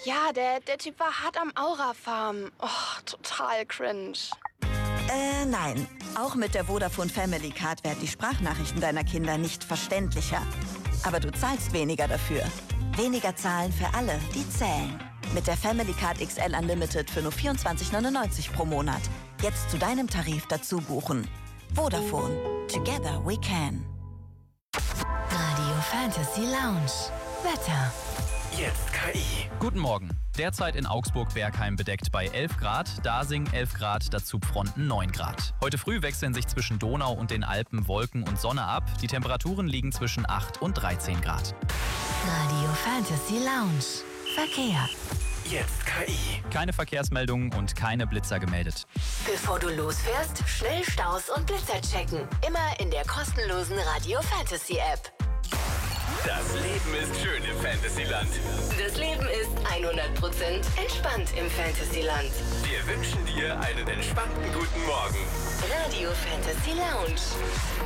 Ja, der Typ war hart am Aura-Farmen. Oh, total cringe. Nein. Auch mit der Vodafone Family Card werden die Sprachnachrichten deiner Kinder nicht verständlicher. Aber du zahlst weniger dafür. Weniger zahlen für alle, die zählen. Mit der Family Card XL Unlimited für nur 24,99 pro Monat. Jetzt zu deinem Tarif dazu buchen. Vodafone. Together we can. Radio Fantasy Lounge. Wetter. Jetzt KI. Guten Morgen. Derzeit in Augsburg-Bergheim bedeckt bei 11 Grad, Dasing 11 Grad, dazu Pfronten 9 Grad. Heute früh wechseln sich zwischen Donau und den Alpen Wolken und Sonne ab. Die Temperaturen liegen zwischen 8 und 13 Grad. Radio Fantasy Lounge. Verkehr. Jetzt KI. Keine Verkehrsmeldungen und keine Blitzer gemeldet. Bevor du losfährst, schnell Staus und Blitzer checken. Immer in der kostenlosen Radio Fantasy App. Das Leben ist schön im Fantasyland. Das Leben ist 100% entspannt im Fantasyland. Wir wünschen dir einen entspannten guten Morgen. Radio Fantasy Lounge.